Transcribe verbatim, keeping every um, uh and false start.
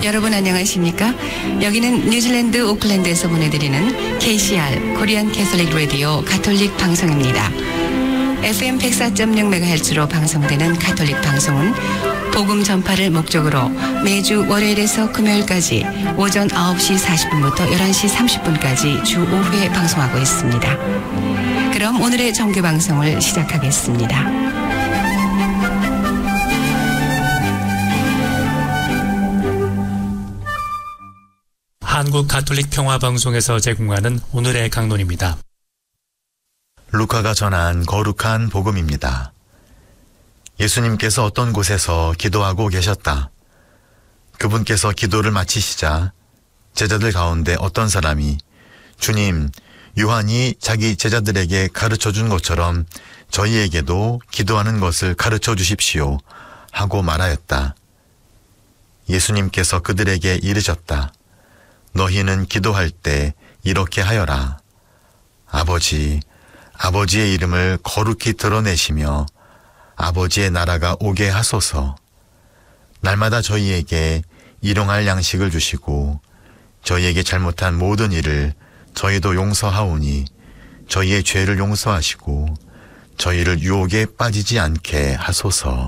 여러분 안녕하십니까? 여기는 뉴질랜드 오클랜드에서 보내드리는 케이씨알 코리안 캐톨릭 라디오 가톨릭 방송입니다. 에프엠 백사 점 영 메가헤르츠로 방송되는 가톨릭 방송은 복음 전파를 목적으로 매주 월요일에서 금요일까지 오전 아홉 시 사십 분부터 열한 시 삼십 분까지 주 오 회 방송하고 있습니다. 그럼 오늘의 정규 방송을 시작하겠습니다. 한국 가톨릭 평화방송에서 제공하는 오늘의 강론입니다. 루카가 전한 거룩한 복음입니다. 예수님께서 어떤 곳에서 기도하고 계셨다. 그분께서 기도를 마치시자 제자들 가운데 어떤 사람이 주님, 요한이 자기 제자들에게 가르쳐준 것처럼 저희에게도 기도하는 것을 가르쳐 주십시오 하고 말하였다. 예수님께서 그들에게 이르셨다. 너희는 기도할 때 이렇게 하여라. 아버지, 아버지의 이름을 거룩히 드러내시며 아버지의 나라가 오게 하소서. 날마다 저희에게 일용할 양식을 주시고 저희에게 잘못한 모든 일을 저희도 용서하오니 저희의 죄를 용서하시고 저희를 유혹에 빠지지 않게 하소서.